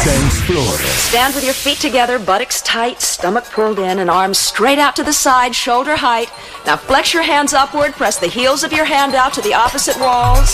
Dance Floor. Stand with your feet together, buttocks tight, stomach pulled in, and arms straight out to the side, shoulder height. Now flex your hands upward, press the heels of your hand out to the opposite walls.